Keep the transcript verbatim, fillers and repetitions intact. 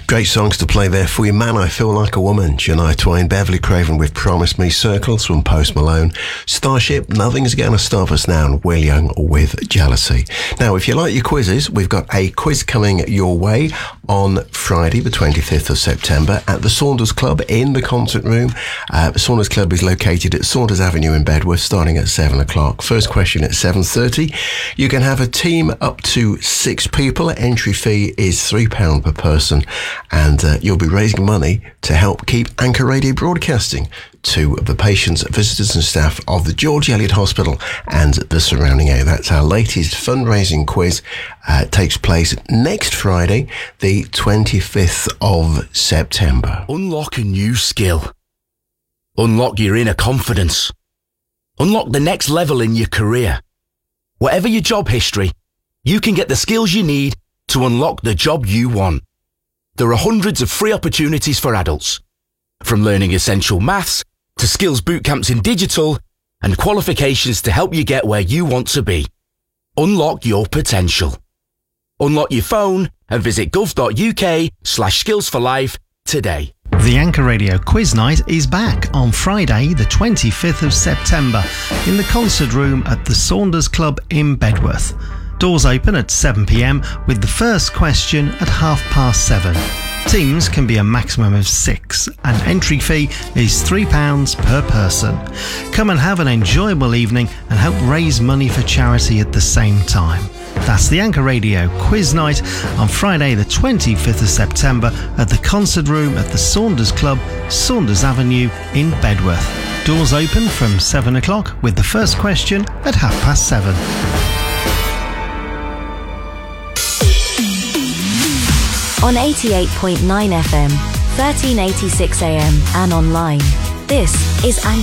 Great songs to play there for you. Man, I Feel Like a Woman, Shania Twain, Beverly Craven with Promise Me, Circles from Post Malone, Starship, Nothing's Gonna Stop Us Now, and Will Young with Jealousy. Now, if you like your quizzes, we've got a quiz coming your way on Friday, the twenty-fifth of September at the Saunders Club in the concert room. Uh, the Saunders Club is located at Saunders Avenue in Bedworth, starting at seven o'clock. First question at seven thirty. You can have a team up to six people. Entry fee is three pounds per person. And uh, you'll be raising money to help keep Anchor Radio broadcasting to the patients, visitors and staff of the George Eliot Hospital and the surrounding area. That's our latest fundraising quiz. Uh, it takes place next Friday, the twenty-fifth of September. Unlock a new skill. Unlock your inner confidence. Unlock the next level in your career. Whatever your job history, you can get the skills you need to unlock the job you want. There are hundreds of free opportunities for adults, from learning essential maths to skills bootcamps in digital and qualifications to help you get where you want to be. Unlock your potential. Unlock your phone and visit gov.uk slash skills for life today. The Anchor Radio Quiz Night is back on Friday, the twenty-fifth of September, in the concert room at the Saunders Club in Bedworth. Doors open at seven p.m. with the first question at half past seven. Teams can be a maximum of six and entry fee is three pounds per person. Come and have an enjoyable evening and help raise money for charity at the same time. That's the Anchor Radio Quiz Night on Friday the twenty-fifth of September at the concert room at the Saunders Club, Saunders Avenue in Bedworth. Doors open from seven o'clock with the first question at half past seven. On eighty-eight point nine F M, thirteen eighty-six A M and online. This is Anchor.